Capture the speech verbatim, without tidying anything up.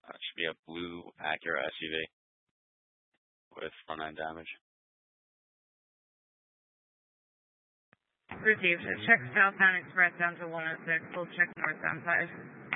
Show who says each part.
Speaker 1: Uh, it should be a blue Acura S U V with front end damage.
Speaker 2: Received. Check southbound express down to one oh six. We'll check northbound five.